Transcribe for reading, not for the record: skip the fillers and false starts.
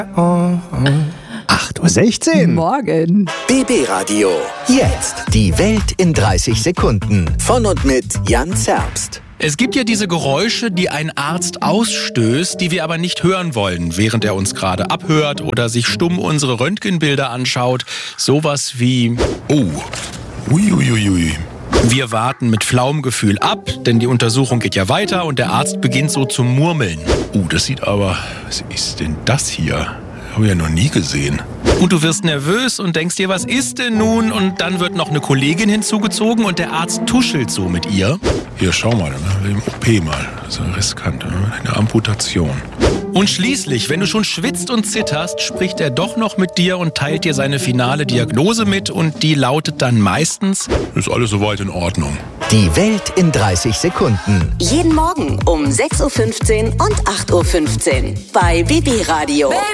8:16 Uhr. Morgen. BB Radio. Jetzt die Welt in 30 Sekunden. Von und mit Jan Zerbst. Es gibt ja diese Geräusche, die ein Arzt ausstößt, die wir aber nicht hören wollen, während er uns gerade abhört oder sich stumm unsere Röntgenbilder anschaut. Sowas wie Uiuiui. wir warten mit flauem Gefühl ab, denn die Untersuchung geht ja weiter und der Arzt beginnt so zu murmeln. Das sieht aber... Was ist denn das hier? Habe ich ja noch nie gesehen. Und du wirst nervös und denkst dir, was ist denn nun? Und dann wird noch eine Kollegin hinzugezogen und der Arzt tuschelt so mit ihr. Hier, schau mal, im OP mal. Das ist riskant, eine Amputation. Und schließlich, wenn du schon schwitzt und zitterst, spricht er doch noch mit dir und teilt dir seine finale Diagnose mit und die lautet dann meistens: Ist alles soweit in Ordnung. Die Welt in 30 Sekunden. Jeden Morgen um 6:15 Uhr und 8:15 Uhr bei BB Radio.